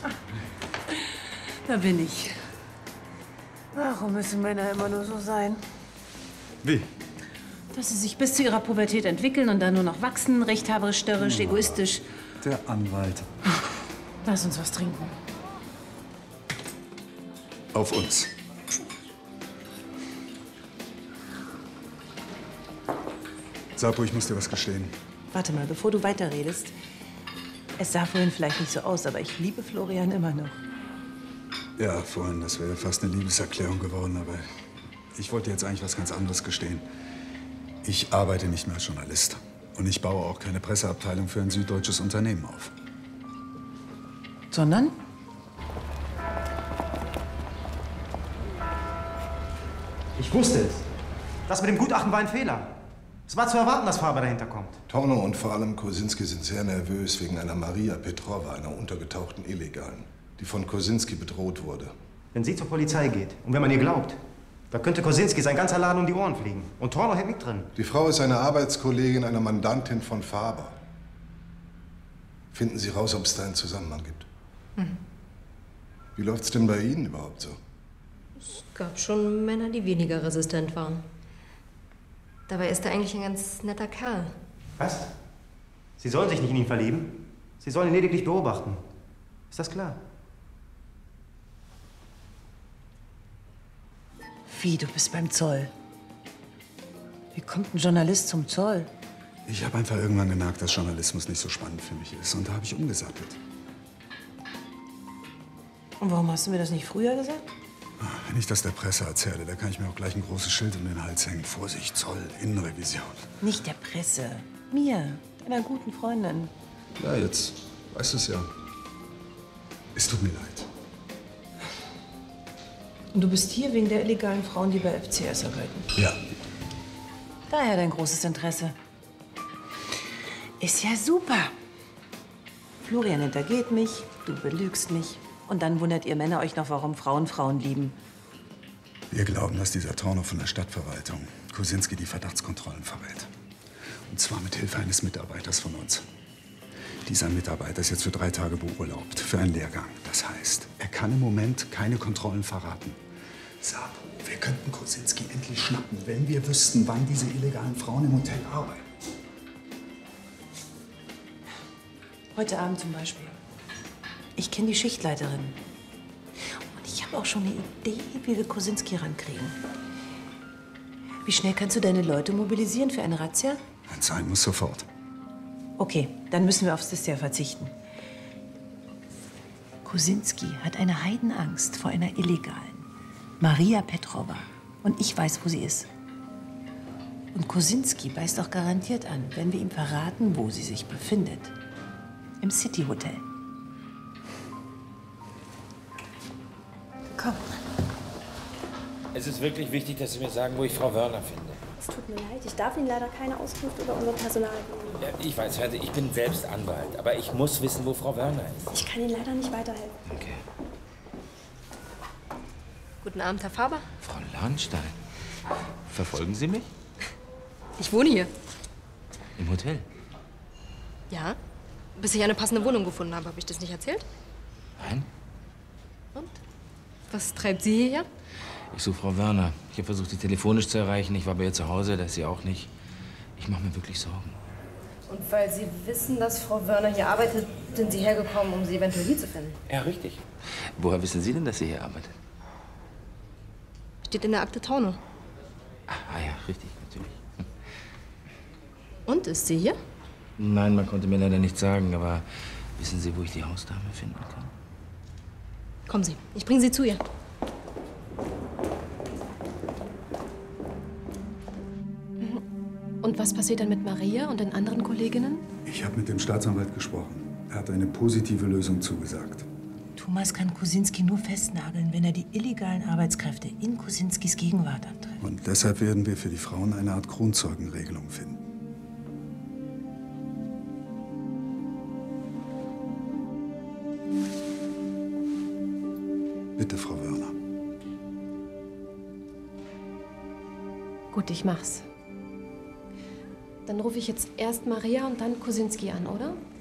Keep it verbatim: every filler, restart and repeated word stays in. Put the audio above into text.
Da bin ich. Warum müssen Männer immer nur so sein? Wie? Dass sie sich bis zu ihrer Pubertät entwickeln und dann nur noch wachsen, rechthaberisch, störrisch, Ja. egoistisch. Der Anwalt. Lass uns was trinken. Auf uns. Sapo, ich muss dir was gestehen. Warte mal, bevor du weiterredest. Es sah vorhin vielleicht nicht so aus, aber ich liebe Florian immer noch. Ja, vorhin, das wäre fast eine Liebeserklärung geworden, aber ich wollte jetzt eigentlich was ganz anderes gestehen. Ich arbeite nicht mehr als Journalist. Und ich baue auch keine Presseabteilung für ein süddeutsches Unternehmen auf. Sondern? Ich wusste es. Das mit dem Gutachten war ein Fehler. Es war zu erwarten, dass Faber dahinter kommt. Torno und vor allem Kosinski sind sehr nervös wegen einer Maria Petrova, einer untergetauchten Illegalen, die von Kosinski bedroht wurde. Wenn sie zur Polizei geht und wenn man ihr glaubt, da könnte Kosinski sein ganzer Laden um die Ohren fliegen. Und Torno hängt mit drin. Die Frau ist eine Arbeitskollegin einer Mandantin von Faber. Finden Sie raus, ob es da einen Zusammenhang gibt. Mhm. Wie läuft's denn bei Ihnen überhaupt so? Es gab schon Männer, die weniger resistent waren. Dabei ist er eigentlich ein ganz netter Kerl. Was? Sie sollen sich nicht in ihn verlieben. Sie sollen ihn lediglich beobachten. Ist das klar? Wie, du bist beim Zoll? Wie kommt ein Journalist zum Zoll? Ich habe einfach irgendwann gemerkt, dass Journalismus nicht so spannend für mich ist. Und da habe ich umgesattelt. Und warum hast du mir das nicht früher gesagt? Wenn ich das der Presse erzähle, da kann ich mir auch gleich ein großes Schild um den Hals hängen. Vorsicht, Zoll, Innenrevision. Nicht der Presse. Mir, deiner guten Freundin. Ja, jetzt weißt du es ja. Es tut mir leid. Und du bist hier wegen der illegalen Frauen, die bei F C S arbeiten? Ja. Daher dein großes Interesse. Ist ja super. Florian hintergeht mich, du belügst mich. Und dann wundert ihr Männer euch noch, warum Frauen Frauen lieben. Wir glauben, dass dieser Torno von der Stadtverwaltung Kosinski die Verdachtskontrollen verrät. Und zwar mit Hilfe eines Mitarbeiters von uns. Dieser Mitarbeiter ist jetzt für drei Tage beurlaubt, für einen Lehrgang. Das heißt, er kann im Moment keine Kontrollen verraten. Sapo, wir könnten Kosinski endlich schnappen, wenn wir wüssten, wann diese illegalen Frauen im Hotel arbeiten. Heute Abend zum Beispiel. Ich kenne die Schichtleiterin. Und ich habe auch schon eine Idee, wie wir Kosinski rankriegen. Wie schnell kannst du deine Leute mobilisieren für eine Razzia? Wenn es sein muss, sofort. Okay, dann müssen wir aufs Dessert verzichten. Kosinski hat eine Heidenangst vor einer Illegalen. Maria Petrova. Und ich weiß, wo sie ist. Und Kosinski beißt auch garantiert an, wenn wir ihm verraten, wo sie sich befindet. Im City Hotel. Komm. Es ist wirklich wichtig, dass Sie mir sagen, wo ich Frau Wörner finde. Es tut mir leid, ich darf Ihnen leider keine Auskunft über unser Personal geben. Ja, ich weiß, also ich bin selbst Anwalt, aber ich muss wissen, wo Frau Wörner ist. Ich kann Ihnen leider nicht weiterhelfen. Okay. Guten Abend, Herr Faber. Frau Lahnstein, verfolgen Sie mich? Ich wohne hier. Im Hotel? Ja. Bis ich eine passende Wohnung gefunden habe, habe ich das nicht erzählt? Nein. Und? Was treibt Sie hierher? Ich suche Frau Wörner. Ich habe versucht, sie telefonisch zu erreichen. Ich war bei ihr zu Hause, da ist sie auch nicht. Ich mache mir wirklich Sorgen. Und weil Sie wissen, dass Frau Wörner hier arbeitet, sind Sie hergekommen, um sie eventuell hier zu finden? Ja, richtig. Woher wissen Sie denn, dass sie hier arbeitet? Steht in der Akte Torno. Ah ja, richtig, natürlich. Und, ist sie hier? Nein, man konnte mir leider nichts sagen, aber wissen Sie, wo ich die Hausdame finden kann? Kommen Sie, ich bringe Sie zu ihr. Und was passiert dann mit Maria und den anderen Kolleginnen? Ich habe mit dem Staatsanwalt gesprochen. Er hat eine positive Lösung zugesagt. Thomas kann Kosinski nur festnageln, wenn er die illegalen Arbeitskräfte in Kosinskis Gegenwart antrifft. Und deshalb werden wir für die Frauen eine Art Kronzeugenregelung finden. Bitte, Frau Wörner. Gut, ich mach's. Dann rufe ich jetzt erst Maria und dann Kosinski an, oder?